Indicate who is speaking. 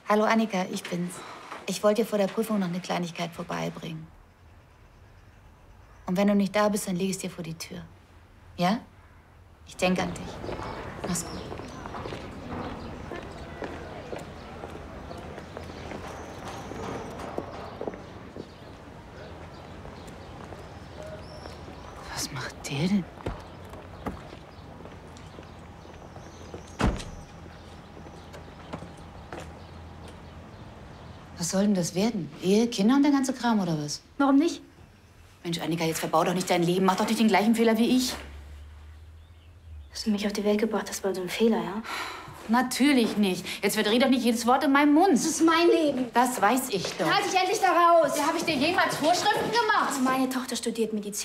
Speaker 1: Hallo Annika, ich bin's. Ich wollte dir vor der Prüfung noch eine Kleinigkeit vorbeibringen. Und wenn du nicht da bist, dann lege ich es dir vor die Tür. Ja? Ich denke an dich. Mach's gut. Was macht der denn? Was soll denn das werden? Ehe, Kinder und der ganze Kram, oder was?
Speaker 2: Warum nicht?
Speaker 1: Mensch, Annika, jetzt verbau doch nicht dein Leben. Mach doch nicht den gleichen Fehler wie ich.
Speaker 2: Dass du mich auf die Welt gebracht hast, war so ein Fehler, ja?
Speaker 1: Natürlich nicht. Jetzt verdreh doch nicht jedes Wort in meinem Mund.
Speaker 2: Das ist mein Leben.
Speaker 1: Das weiß ich doch.
Speaker 2: Halt dich endlich da raus.
Speaker 1: Ja, habe ich dir jemals Vorschriften gemacht?
Speaker 2: Meine Tochter studiert Medizin.